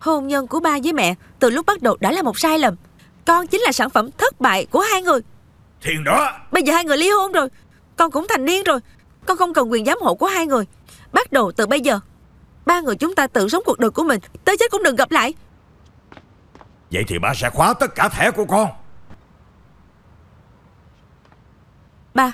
Hôn nhân của ba với mẹ từ lúc bắt đầu đã là một sai lầm. Con chính là sản phẩm thất bại của hai người. Thiền đó. Bây giờ hai người ly hôn rồi, con cũng thành niên rồi, con không cần quyền giám hộ của hai người. Bắt đầu từ bây giờ, ba người chúng ta tự sống cuộc đời của mình, tới chết cũng đừng gặp lại. Vậy thì ba sẽ khóa tất cả thẻ của con. Ba,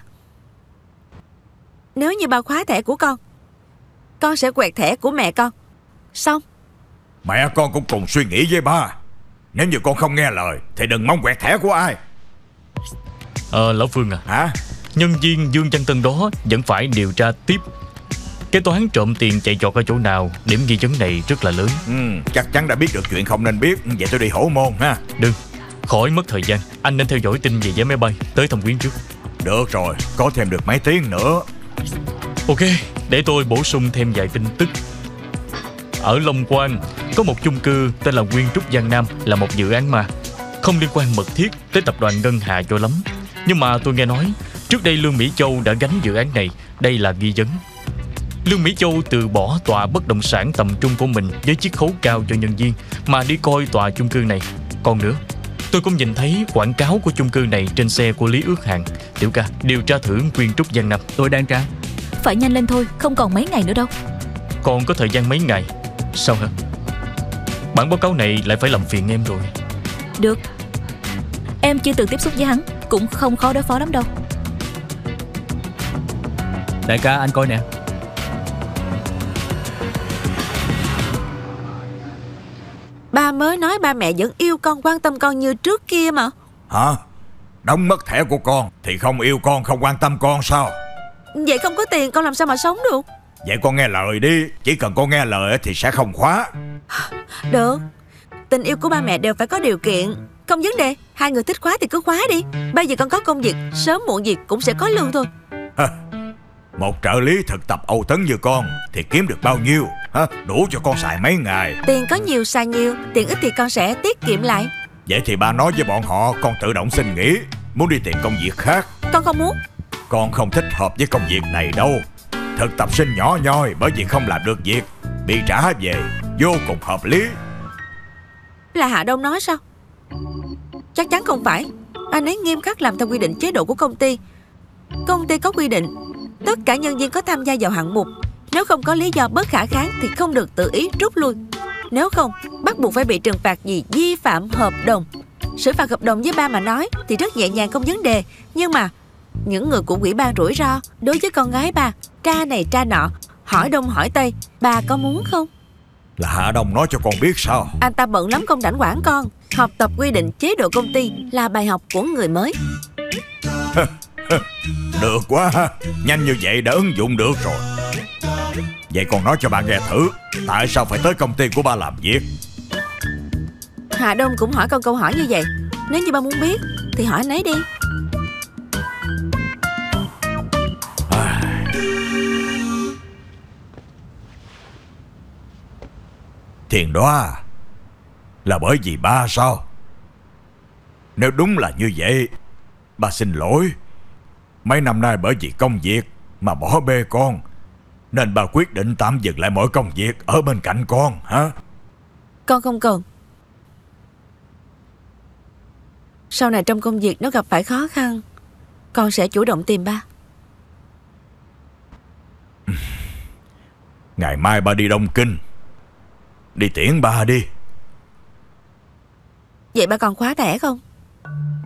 nếu như ba khóa thẻ của con sẽ quẹt thẻ của mẹ con. Xong. Mẹ con cũng cùng suy nghĩ với ba. Nếu như con không nghe lời thì đừng mong quẹt thẻ của ai. Lão Phương à. Hả? Nhân viên Dương Văn Tân đó vẫn phải điều tra tiếp. Cái toán trộm tiền chạy trọt ở chỗ nào, điểm nghi vấn này rất là lớn. Chắc chắn đã biết được chuyện không nên biết. Vậy tôi đi hổ môn ha. Đừng, khỏi mất thời gian. Anh nên theo dõi tin về vé máy bay tới Thâm Quyến trước. Được rồi, có thêm được mấy tiếng nữa. Ok, để tôi bổ sung thêm vài tin tức. Ở Long Quang có một chung cư tên là Nguyên Trúc Giang Nam, là một dự án ma, không liên quan mật thiết tới tập đoàn Ngân Hà cho lắm. Nhưng mà tôi nghe nói trước đây Lương Mỹ Châu đã gánh dự án này. Đây là nghi vấn. Lương Mỹ Châu từ bỏ tòa bất động sản tầm trung của mình với chiết khấu cao cho nhân viên mà đi coi tòa chung cư này. Còn nữa, tôi cũng nhìn thấy quảng cáo của chung cư này trên xe của Lý Ước Hàng. Tiểu ca, điều tra thử Nguyên Trúc Giang Nam. Tôi đang tra. Phải nhanh lên thôi, không còn mấy ngày nữa đâu. Còn có thời gian mấy ngày. Sao hả? Bản báo cáo này lại phải làm phiền em rồi. Được. Em chưa từng tiếp xúc với hắn, cũng không khó đối phó lắm đâu. Đại ca, anh coi nè. Ba mới nói ba mẹ vẫn yêu con, quan tâm con như trước kia mà. Hả? Đóng mất thẻ của con thì không yêu con, không quan tâm con sao? Vậy không có tiền con làm sao mà sống được? Vậy con nghe lời đi. Chỉ cần con nghe lời thì sẽ không khóa. Được. Tình yêu của ba mẹ đều phải có điều kiện. Không vấn đề. Hai người thích khóa thì cứ khóa đi. Bây giờ con có công việc, sớm muộn gì cũng sẽ có lương thôi. Một trợ lý thực tập Âu Tấn như con thì kiếm được bao nhiêu? Đủ cho con xài mấy ngày. Tiền có nhiều xài nhiều, tiền ít thì con sẽ tiết kiệm lại. Vậy thì ba nói với bọn họ con tự động xin nghỉ, muốn đi tìm công việc khác. Con không muốn. Con không thích hợp với công việc này đâu. Thực tập sinh nhỏ nhoi bởi vì không làm được việc, bị trả về, vô cùng hợp lý. Là Hạ Đông nói sao? Chắc chắn không phải. Anh ấy nghiêm khắc làm theo quy định chế độ của công ty. Công ty có quy định tất cả nhân viên có tham gia vào hạng mục, nếu không có lý do bất khả kháng thì không được tự ý rút lui. Nếu không, bắt buộc phải bị trừng phạt vì vi phạm hợp đồng. Xử phạt hợp đồng với ba mà nói thì rất nhẹ nhàng, không vấn đề. Nhưng mà những người của ủy ban rủi ro đối với con gái ba, tra này tra nọ, hỏi đông hỏi tây, bà có muốn không? Là Hạ Đông nói cho con biết sao? Anh ta bận lắm không rảnh quản con. Học tập quy định chế độ công ty là bài học của người mới. Được quá ha. Nhanh như vậy đã ứng dụng được rồi. Vậy con nói cho bà nghe thử, tại sao phải tới công ty của ba làm việc? Hạ Đông cũng hỏi con câu hỏi như vậy. Nếu như ba muốn biết thì hỏi anh ấy đi. Thiền Đoá, là bởi vì ba sao? Nếu đúng là như vậy, ba xin lỗi. Mấy năm nay bởi vì công việc mà bỏ bê con, nên ba quyết định tạm dừng lại mọi công việc ở bên cạnh con hả? Con không cần. Sau này trong công việc nó gặp phải khó khăn, con sẽ chủ động tìm ba. Ngày mai ba đi Đông Kinh, đi tiễn ba đi. Vậy ba còn khóa thẻ không?